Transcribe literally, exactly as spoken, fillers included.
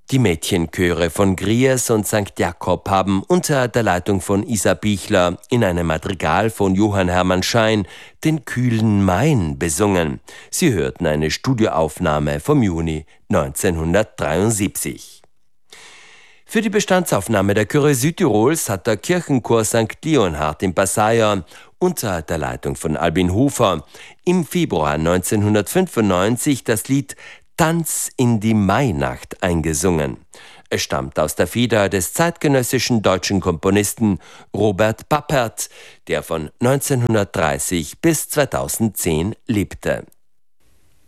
Die Mädchenchöre von Gries und Sankt Jakob haben unter der Leitung von Isa Bichler in einem Madrigal von Johann Hermann Schein den kühlen Main besungen. Sie hörten eine Studioaufnahme vom Juni neunzehnhundertdreiundsiebzig. Für die Bestandsaufnahme der Chöre Südtirols hat der Kirchenchor Sankt Leonhard in Passaia unter der Leitung von Albin Hofer im Februar neunzehnhundertfünfundneunzig das Lied Tanz in die Mainacht eingesungen. Es stammt aus der Feder des zeitgenössischen deutschen Komponisten Robert Pappert, der von neunzehnhundertdreißig bis zweitausendzehn lebte.